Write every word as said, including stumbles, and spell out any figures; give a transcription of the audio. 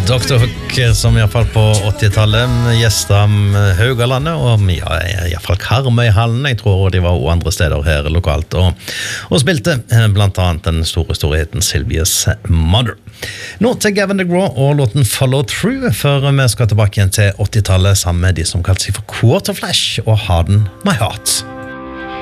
doktor Hook, som i hvert fall på åttitallet gjestet Haugalandet, og ja, i hvert fall Karmøyhallen, jeg tror de var også andre steder her lokalt, og, og spilte blant annet den store storheten Sylvia's Mother. Nå til Gavin DeGraw og låten Follow Through, før vi skal tilbake igjen til åttitallet sammen med de som kalte seg for Quarterflash og Harden My Heart.